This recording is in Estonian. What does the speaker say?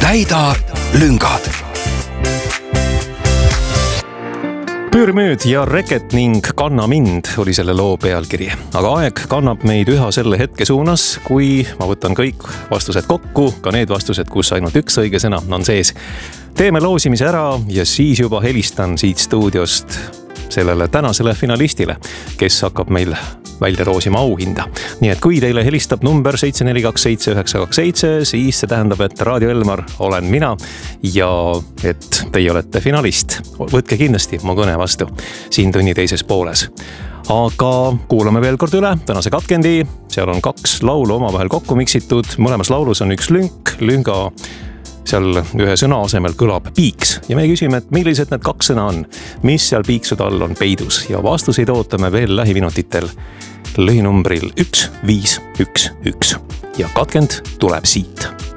täida lüngad. Pöörmööd ja reket ning Kanna mind oli selle loo pealkiri. Aga aeg kannab meid üha selle hetke suunas, kui ma võtan kõik vastused kokku, ka need vastused, kus ainult üks õige sõna on sees. Teeme loosimise ära ja siis juba helistan siit stuudiost sellele tänasele finalistile, kes hakkab meil välja roosima auhinda. Nii et kui teile helistab number 7427927, siis see tähendab, et Raadio Elmar olen mina ja et teie olete finalist. Võtke kindlasti mu kõne vastu siin tunni teises pooles. Aga kuulame veel kord üle tänase katkendi. Seal on 2 laulu omavahel kokku miksitud. Mõlemas laulus on üks lünk, lünga seal ühe sõna asemel kõlab piiks ja me küsime, et millised need 2 sõna on, mis seal piiksude all on peidus ja vastuseid ootame veel lähiminutitel lühinumbril 1511 ja katkend tuleb siit.